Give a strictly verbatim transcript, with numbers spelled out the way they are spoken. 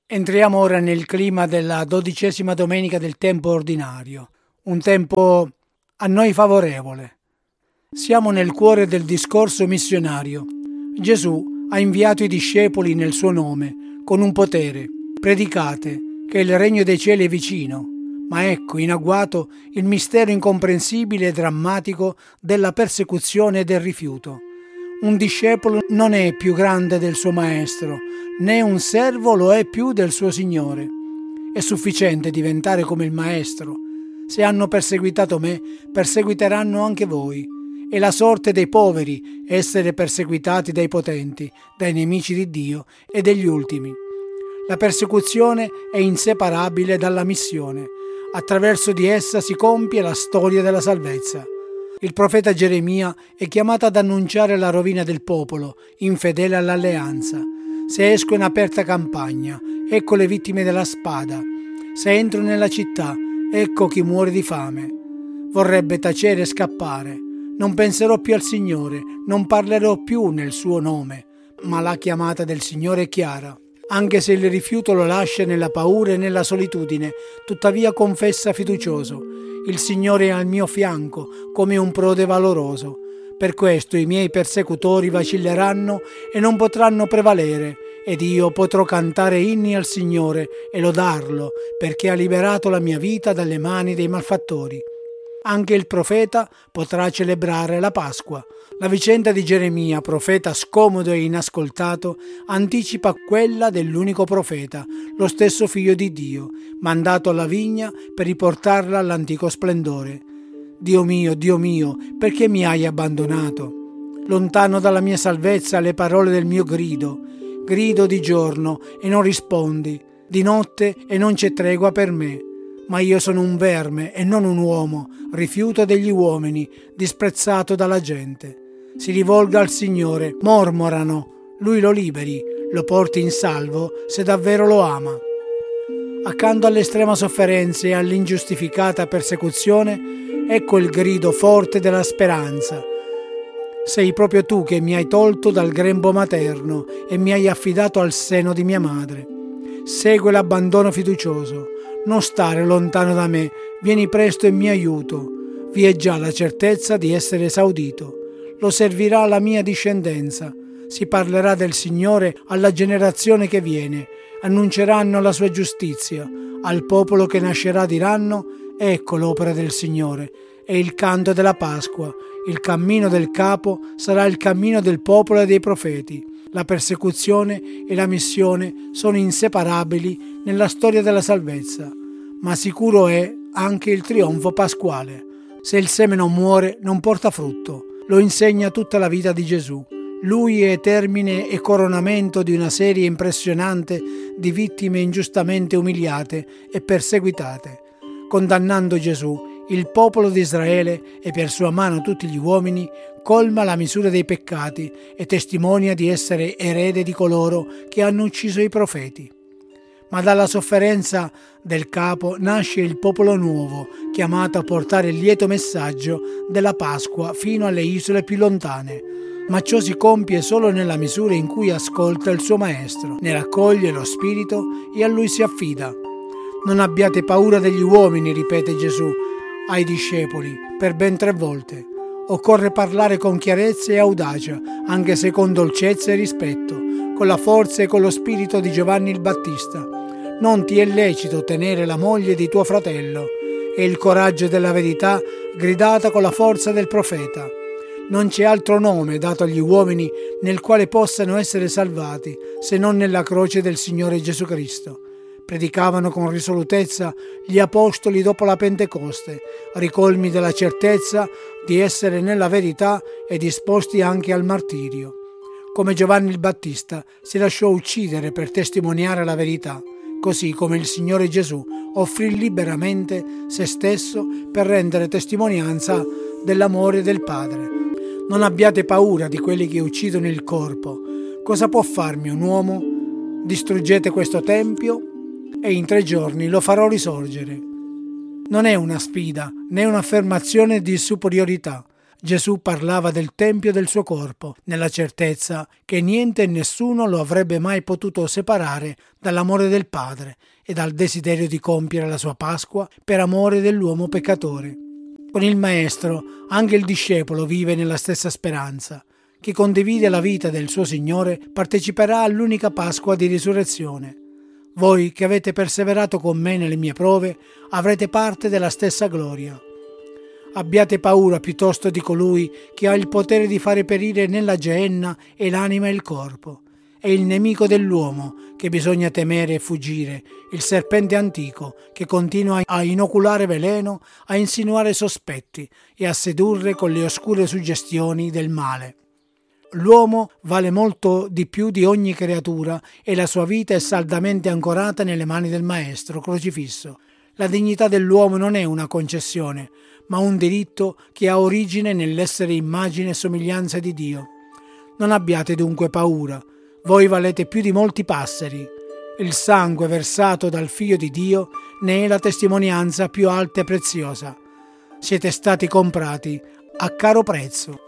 Entriamo ora nel clima della dodicesima domenica del tempo ordinario, un tempo a noi favorevole. Siamo nel cuore del discorso missionario. Gesù ha inviato i discepoli nel suo nome, con un potere. Predicate che il regno dei cieli è vicino. Ma ecco in agguato il mistero incomprensibile e drammatico della persecuzione e del rifiuto. Un discepolo non è più grande del suo maestro, né un servo lo è più del suo Signore. È sufficiente diventare come il maestro. Se hanno perseguitato me, perseguiteranno anche voi. È la sorte dei poveri essere perseguitati dai potenti, dai nemici di Dio e degli ultimi. La persecuzione è inseparabile dalla missione. Attraverso di essa si compie la storia della salvezza. Il profeta Geremia è chiamato ad annunciare la rovina del popolo, infedele all'alleanza. Se esco in aperta campagna, ecco le vittime della spada. Se entro nella città, ecco chi muore di fame. Vorrebbe tacere e scappare. Non penserò più al Signore, non parlerò più nel suo nome. Ma la chiamata del Signore è chiara. Anche se il rifiuto lo lascia nella paura e nella solitudine, tuttavia confessa fiducioso: il Signore è al mio fianco come un prode valoroso. Per questo i miei persecutori vacilleranno e non potranno prevalere, ed io potrò cantare inni al Signore e lodarlo, perché ha liberato la mia vita dalle mani dei malfattori. Anche il profeta potrà celebrare la Pasqua. La vicenda di Geremia, profeta scomodo e inascoltato, anticipa quella dell'unico profeta, lo stesso figlio di Dio, mandato alla vigna per riportarla all'antico splendore. Dio mio, Dio mio, perché mi hai abbandonato? Lontano dalla mia salvezza le parole del mio grido. Grido di giorno e non rispondi, di notte e non c'è tregua per me. Ma io sono un verme e non un uomo, rifiuto degli uomini, disprezzato dalla gente. Si rivolga al Signore, mormorano, Lui lo liberi, lo porti in salvo se davvero lo ama. Accanto all'estrema sofferenza e all'ingiustificata persecuzione, ecco il grido forte della speranza. Sei proprio tu che mi hai tolto dal grembo materno e mi hai affidato al seno di mia madre. Segue l'abbandono fiducioso. Non stare lontano da me, vieni presto in mio aiuto. Vi è già la certezza di essere esaudito. Lo servirà la mia discendenza. Si parlerà del Signore alla generazione che viene. Annunceranno la sua giustizia. Al popolo che nascerà diranno: ecco l'opera del Signore. È il canto della Pasqua. Il cammino del capo sarà il cammino del popolo e dei profeti. La persecuzione e la missione sono inseparabili nella storia della salvezza, ma sicuro è anche il trionfo pasquale. Se il seme non muore, non porta frutto. Lo insegna tutta la vita di Gesù. Lui è termine e coronamento di una serie impressionante di vittime ingiustamente umiliate e perseguitate. Condannando Gesù, il popolo di Israele e per sua mano tutti gli uomini, colma la misura dei peccati e testimonia di essere erede di coloro che hanno ucciso i profeti. Ma dalla sofferenza del capo nasce il popolo nuovo, chiamato a portare il lieto messaggio della Pasqua fino alle isole più lontane. Ma ciò si compie solo nella misura in cui ascolta il suo maestro, ne raccoglie lo spirito e a lui si affida. Non abbiate paura degli uomini, ripete Gesù ai discepoli per ben tre volte. Occorre parlare con chiarezza e audacia, anche se con dolcezza e rispetto, con la forza e con lo spirito di Giovanni il Battista. Non ti è lecito tenere la moglie di tuo fratello. È il coraggio della verità gridata con la forza del profeta. Non c'è altro nome dato agli uomini nel quale possano essere salvati se non nella croce del Signore Gesù Cristo. Predicavano con risolutezza gli apostoli dopo la Pentecoste, ricolmi della certezza di essere nella verità e disposti anche al martirio. Come Giovanni il Battista si lasciò uccidere per testimoniare la verità, così come il Signore Gesù offrì liberamente se stesso per rendere testimonianza dell'amore del Padre. Non abbiate paura di quelli che uccidono il corpo. Cosa può farmi un uomo? Distruggete questo tempio e in tre giorni lo farò risorgere. Non è una sfida né un'affermazione di superiorità. Gesù parlava del tempio del suo corpo, nella certezza che niente e nessuno lo avrebbe mai potuto separare dall'amore del Padre e dal desiderio di compiere la sua Pasqua per amore dell'uomo peccatore. Con il Maestro anche il discepolo vive nella stessa speranza. Chi condivide la vita del suo Signore parteciperà all'unica Pasqua di risurrezione. Voi che avete perseverato con me nelle mie prove avrete parte della stessa gloria. Abbiate paura piuttosto di colui che ha il potere di fare perire nella Geenna e l'anima e il corpo. È il nemico dell'uomo che bisogna temere e fuggire, il serpente antico che continua a inoculare veleno, a insinuare sospetti e a sedurre con le oscure suggestioni del male. L'uomo vale molto di più di ogni creatura e la sua vita è saldamente ancorata nelle mani del Maestro crocifisso. La dignità dell'uomo non è una concessione, ma un diritto che ha origine nell'essere immagine e somiglianza di Dio. Non abbiate dunque paura, voi valete più di molti passeri. Il sangue versato dal Figlio di Dio ne è la testimonianza più alta e preziosa. Siete stati comprati a caro prezzo.